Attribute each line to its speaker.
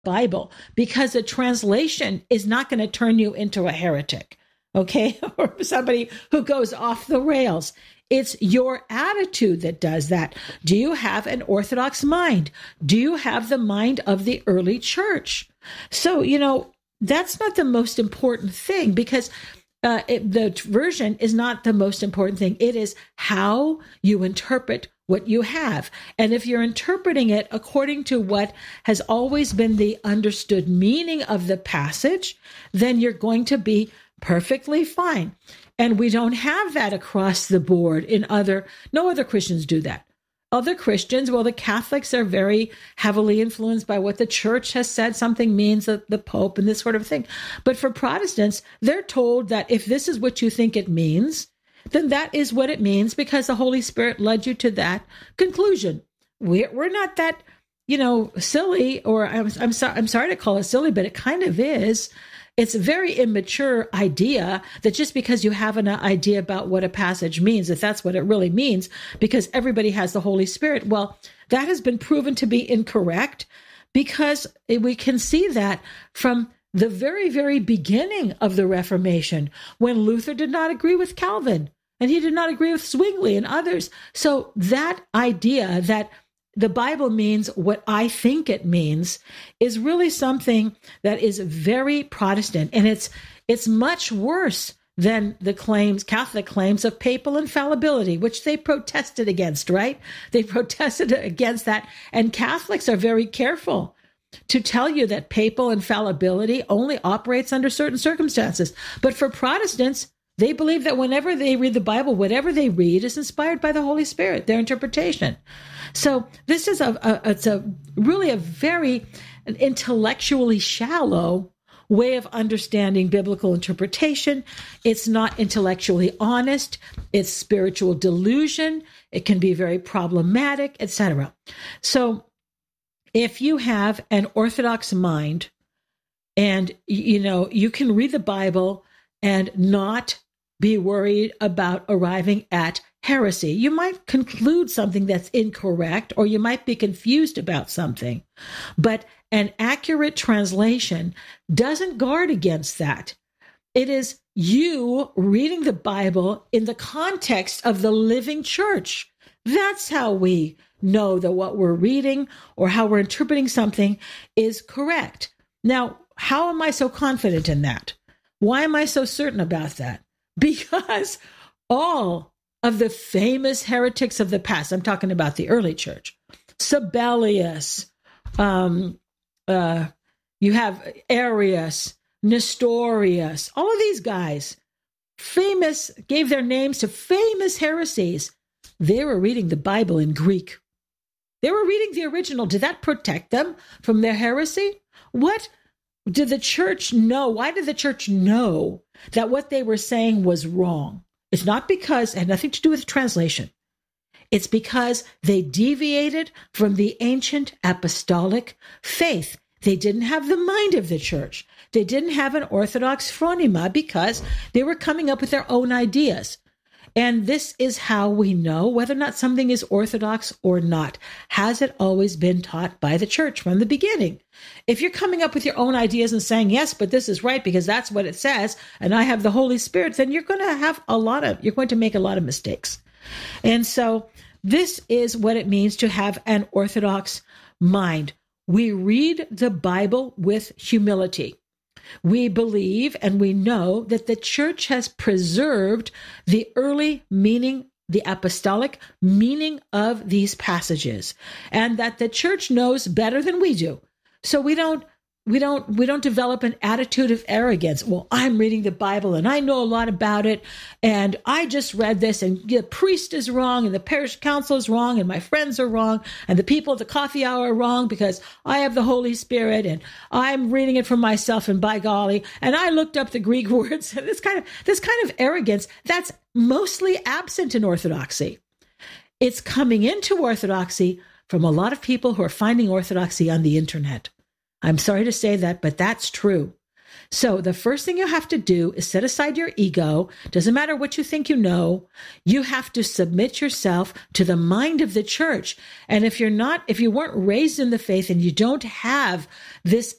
Speaker 1: Bible, because a translation is not going to turn you into a heretic, okay? Or somebody who goes off the rails. It's your attitude that does that. Do you have an orthodox mind? Do you have the mind of the early church? So, that's not the most important thing, because the version is not the most important thing. It is how you interpret what you have. And if you're interpreting it according to what has always been the understood meaning of the passage, then you're going to be perfectly fine. And we don't have that across the board no other Christians do that. Other Christians, well, the Catholics are very heavily influenced by what the church has said something means, the Pope and this sort of thing. But for Protestants, they're told that if this is what you think it means, then that is what it means, because the Holy Spirit led you to that conclusion. We're not that, silly, or I'm sorry to call it silly, but it kind of is. It's a very immature idea that just because you have an idea about what a passage means, if that's what it really means, because everybody has the Holy Spirit, well, that has been proven to be incorrect, because we can see that from the very, very beginning of the Reformation, when Luther did not agree with Calvin, and he did not agree with Zwingli and others. So that idea that the Bible means what I think it means is really something that is very Protestant. And it's much worse than the Catholic claims of papal infallibility, which they protested against, right? They protested against that. And Catholics are very careful to tell you that papal infallibility only operates under certain circumstances. But for Protestants, they believe that whenever they read the Bible, whatever they read is inspired by the Holy Spirit, their interpretation. So this is really a very intellectually shallow way of understanding biblical interpretation. It's not intellectually honest. It's spiritual delusion. It can be very problematic, etc. So if you have an orthodox mind, and you can read the Bible and not be worried about arriving at heresy. You might conclude something that's incorrect, or you might be confused about something, but an accurate translation doesn't guard against that. It is you reading the Bible in the context of the living church. That's how we know that what we're reading or how we're interpreting something is correct. Now, how am I so confident in that? Why am I so certain about that? Because all of the famous heretics of the past, I'm talking about the early church, Sabellius, you have Arius, Nestorius, all of these guys, gave their names to famous heresies. They were reading the Bible in Greek. They were reading the original. Did that protect them from their heresy? What did the church know? Why did the church know that what they were saying was wrong? It's not because it had nothing to do with translation. It's because they deviated from the ancient apostolic faith. They didn't have the mind of the church. They didn't have an orthodox phronema because they were coming up with their own ideas. And this is how we know whether or not something is orthodox or not. Has it always been taught by the church from the beginning? If you're coming up with your own ideas and saying, yes, but this is right because that's what it says, and I have the Holy Spirit, then you're going to make a lot of mistakes. And so this is what it means to have an orthodox mind. We read the Bible with humility. We believe and we know that the church has preserved the early meaning, the apostolic meaning of these passages, and that the church knows better than we do. So we don't develop an attitude of arrogance. Well, I'm reading the Bible and I know a lot about it, and I just read this, and the priest is wrong, and the parish council is wrong, and my friends are wrong, and the people at the coffee hour are wrong because I have the Holy Spirit and I'm reading it for myself, and by golly, and I looked up the Greek words. This kind of arrogance that's mostly absent in Orthodoxy. It's coming into Orthodoxy from a lot of people who are finding Orthodoxy on the internet. I'm sorry to say that, but that's true. So the first thing you have to do is set aside your ego. Doesn't matter what you think you know. You have to submit yourself to the mind of the church. And if you weren't raised in the faith and you don't have this